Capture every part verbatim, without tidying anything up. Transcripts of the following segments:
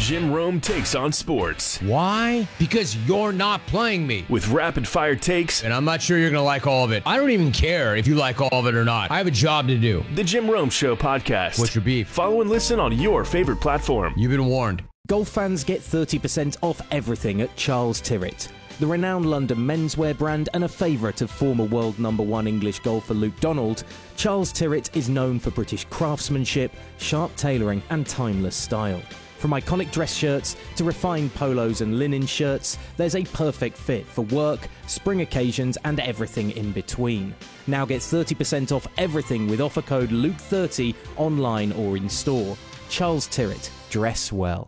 Jim Rome Takes on Sports. Why? Because you're not playing me. With rapid-fire takes. And I'm not sure you're going to like all of it. I don't even care if you like all of it or not. I have a job to do. The Jim Rome Show podcast. What's your beef? Follow and listen on your favorite platform. You've been warned. Golf fans get thirty percent off everything at Charles Tyrwhitt. The renowned London menswear brand and a favourite of former world number one English golfer Luke Donald, Charles Tyrwhitt is known for British craftsmanship, sharp tailoring and timeless style. From iconic dress shirts to refined polos and linen shirts, there's a perfect fit for work, spring occasions and everything in between. Now get thirty percent off everything with offer code Luke thirty online or in store. Charles Tyrwhitt, dress well.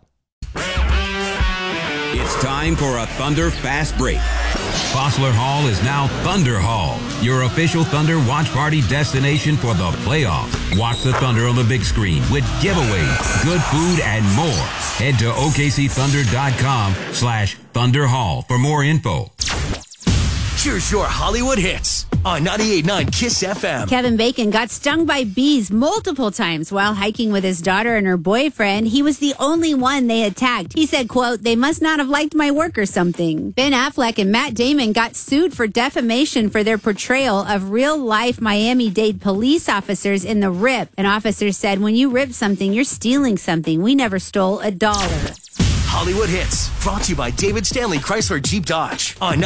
It's time for a Thunder Fast Break. Fosler Hall is now Thunder Hall, your official Thunder watch party destination for the playoffs. Watch the Thunder on the big screen with giveaways, good food, and more. Head to O K C Thunder dot com slash Thunder Hall for more info. Here's your Hollywood hits on ninety-eight point nine Kiss F M. Kevin Bacon got stung by bees multiple times while hiking with his daughter and her boyfriend. He was the only one they attacked. He said, quote, "They must not have liked my work or something." Ben Affleck and Matt Damon got sued for defamation for their portrayal of real-life Miami-Dade police officers in The Rip. An officer said, "When you rip something, you're stealing something. We never stole a dollar." Hollywood hits brought to you by David Stanley Chrysler Jeep Dodge on